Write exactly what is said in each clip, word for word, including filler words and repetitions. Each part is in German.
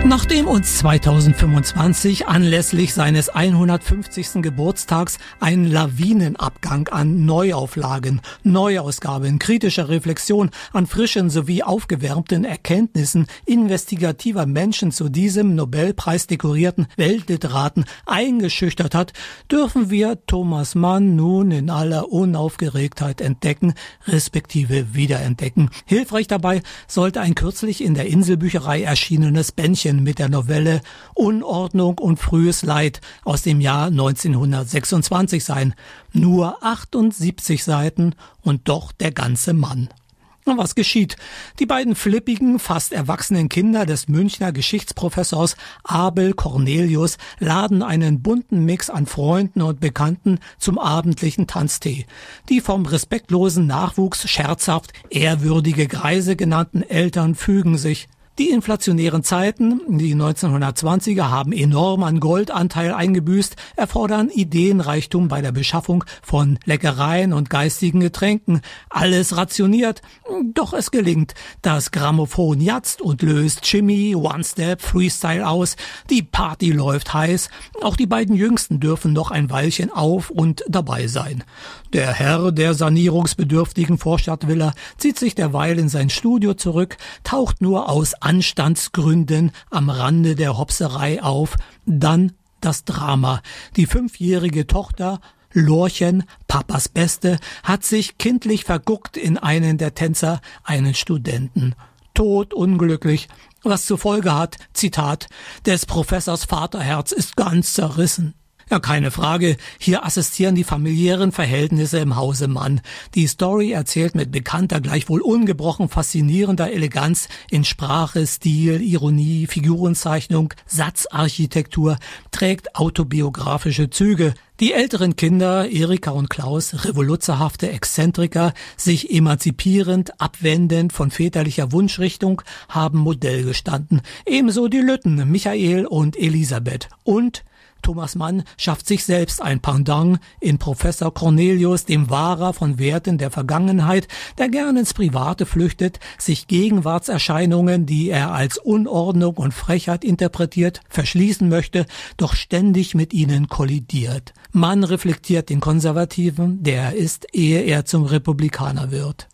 Nachdem uns zweitausendfünfundzwanzig anlässlich seines hundertfünfzigsten Geburtstags ein Lawinenabgang an Neuauflagen, Neuausgaben, kritischer Reflexion, an frischen sowie aufgewärmten Erkenntnissen investigativer Menschen zu diesem Nobelpreis dekorierten Weltliteraten eingeschüchtert hat, dürfen wir Thomas Mann nun in aller Unaufgeregtheit entdecken, respektive wiederentdecken. Hilfreich dabei sollte ein kürzlich in der Inselbücherei erschienenes Bändchen mit der Novelle Unordnung und frühes Leid aus dem Jahr neunzehnhundertsechsundzwanzig sein. Nur achtundsiebzig Seiten und doch der ganze Mann. Und was geschieht? Die beiden flippigen, fast erwachsenen Kinder des Münchner Geschichtsprofessors Abel Cornelius laden einen bunten Mix an Freunden und Bekannten zum abendlichen Tanztee. Die vom respektlosen Nachwuchs scherzhaft ehrwürdige Greise genannten Eltern fügen sich. Die inflationären Zeiten, die neunzehnhundertzwanziger, haben enorm an Goldanteil eingebüßt, erfordern Ideenreichtum bei der Beschaffung von Leckereien und geistigen Getränken. Alles rationiert, doch es gelingt. Das Grammophon jatzt und löst Jimmy, One-Step, Freestyle aus. Die Party läuft heiß. Auch die beiden Jüngsten dürfen noch ein Weilchen auf und dabei sein. Der Herr der sanierungsbedürftigen Vorstadtvilla zieht sich derweil in sein Studio zurück, taucht nur aus Anstandsgründen am Rande der Hopserei auf. Dann das Drama. Die fünfjährige Tochter Lorchen, Papas Beste, hat sich kindlich verguckt in einen der Tänzer, einen Studenten. Todunglücklich, was zur Folge hat, Zitat, des Professors Vaterherz ist ganz zerrissen. Ja, keine Frage. Hier assistieren die familiären Verhältnisse im Hause Mann. Die Story erzählt mit bekannter, gleichwohl ungebrochen faszinierender Eleganz in Sprache, Stil, Ironie, Figurenzeichnung, Satzarchitektur, trägt autobiografische Züge. Die älteren Kinder, Erika und Klaus, revoluzerhafte Exzentriker, sich emanzipierend, abwendend von väterlicher Wunschrichtung, haben Modell gestanden. Ebenso die Lütten, Michael und Elisabeth. Und Thomas Mann schafft sich selbst ein Pendant in Professor Cornelius, dem Wahrer von Werten der Vergangenheit, der gern ins Private flüchtet, sich Gegenwartserscheinungen, die er als Unordnung und Frechheit interpretiert, verschließen möchte, doch ständig mit ihnen kollidiert. Mann reflektiert den Konservativen, der er ist, ehe er zum Republikaner wird.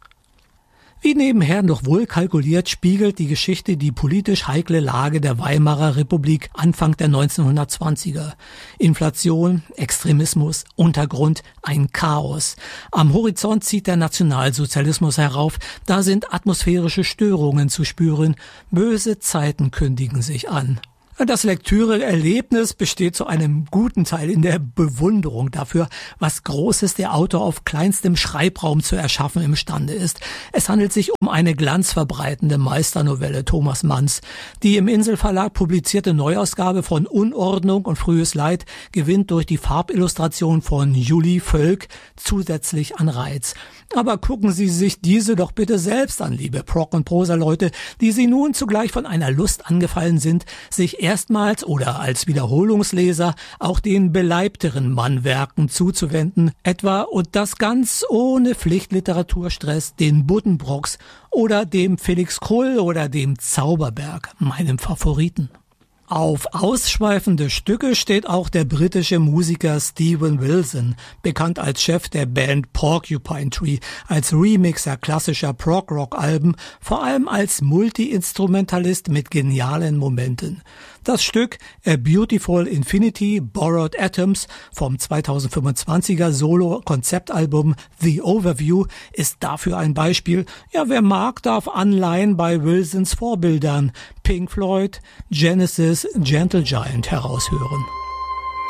Wie nebenher noch wohl kalkuliert, spiegelt die Geschichte die politisch heikle Lage der Weimarer Republik Anfang der neunzehnhundertzwanziger. Inflation, Extremismus, Untergrund, ein Chaos. Am Horizont zieht der Nationalsozialismus herauf, da sind atmosphärische Störungen zu spüren, böse Zeiten kündigen sich an. Das Lektüre-Erlebnis besteht zu einem guten Teil in der Bewunderung dafür, was Großes der Autor auf kleinstem Schreibraum zu erschaffen imstande ist. Es handelt sich um eine glanzverbreitende Meisternovelle Thomas Manns. Die im Inselverlag publizierte Neuausgabe von Unordnung und frühes Leid gewinnt durch die Farbillustration von Julie Völk zusätzlich an Reiz. Aber gucken Sie sich diese doch bitte selbst an, liebe Prog- und Prosa-Leute, die Sie nun zugleich von einer Lust angefallen sind, sich erstmals oder als Wiederholungsleser auch den beleibteren Mannwerken zuzuwenden, etwa und das ganz ohne Pflichtliteraturstress den Buddenbrooks oder dem Felix Krull oder dem Zauberberg, meinem Favoriten. Auf ausschweifende Stücke steht auch der britische Musiker Steven Wilson, bekannt als Chef der Band Porcupine Tree, als Remixer klassischer Prog-Rock-Alben, vor allem als Multi-Instrumentalist mit genialen Momenten. Das Stück A Beautiful Infinity Borrowed Atoms vom zweitausendfünfundzwanziger Solo-Konzeptalbum The Overview ist dafür ein Beispiel. Ja, wer mag, darf Anleihen bei Wilsons Vorbildern Pink Floyd, Genesis, Gentle Giant heraushören.